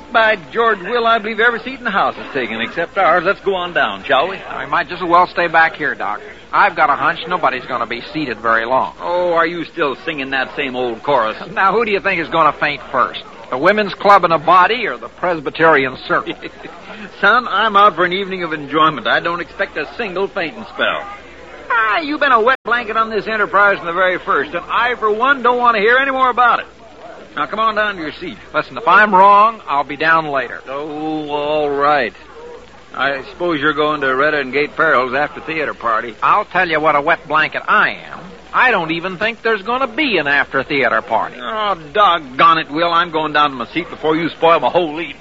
By George, Will, I believe every seat in the house is taken except ours. Let's go on down, shall we? I might just as well stay back here, Doc. I've got a hunch nobody's going to be seated very long. Oh, are you still singing that same old chorus? Now, who do you think is going to faint first? The Women's Club in a Body or the Presbyterian Circle? Son, I'm out for an evening of enjoyment. I don't expect a single fainting spell. You've been a wet blanket on this enterprise from the very first, and I, for one, don't want to hear any more about it. Now, come on down to your seat. Listen, if I'm wrong, I'll be down later. Oh, all right. I suppose you're going to Retta and Gate Perils after theater party. I'll tell you what a wet blanket I am. I don't even think there's going to be an after-theater party. Oh, doggone it, Will. I'm going down to my seat before you spoil my whole evening.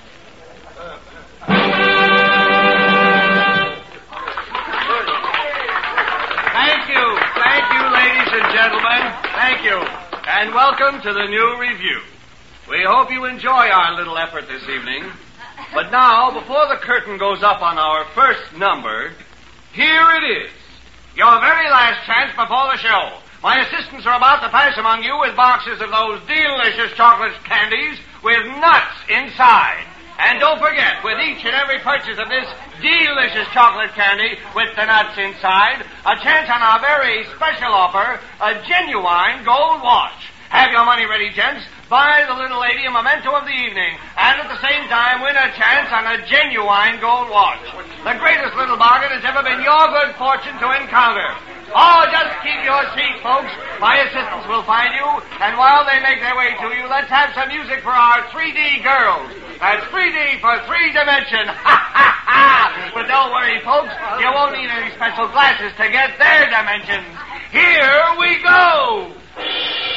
Thank you, ladies and gentlemen. Thank you. And welcome to the new review. We hope you enjoy our little effort this evening. But now, before the curtain goes up on our first number, here it is. Your very last chance before the show. My assistants are about to pass among you with boxes of those delicious chocolate candies with nuts inside. And don't forget, with each and every purchase of this delicious chocolate candy with the nuts inside, a chance on our very special offer, a genuine gold watch. Have your money ready, gents. Buy the little lady a memento of the evening, and at the same time win a chance on a genuine gold watch. The greatest little bargain has ever been your good fortune to encounter. Oh, just keep your seat, folks. My assistants will find you, and while they make their way to you, let's have some music for our 3D girls. That's 3D for three dimension. Ha, ha, ha! But don't worry, folks. You won't need any special glasses to get their dimensions. Here we go!